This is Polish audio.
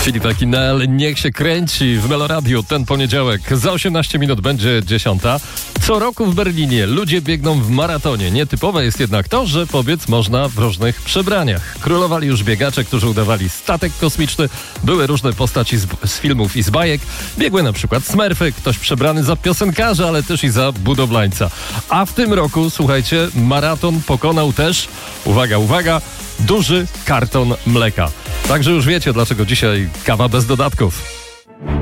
Filip Akinel, niech się kręci w Meloradiu ten poniedziałek. Za 18 minut będzie 10. Co roku w Berlinie ludzie biegną w maratonie. Nietypowe jest jednak to, że pobiec można w różnych przebraniach. Królowali już biegacze, którzy udawali statek kosmiczny. Były różne postaci z filmów i z bajek. Biegły na przykład Smurfy, ktoś przebrany za piosenkarza, ale też i za budowlańca. A w tym roku, słuchajcie, maraton pokonał też, uwaga, duży karton mleka. Także już wiecie, dlaczego dzisiaj kawa bez dodatków.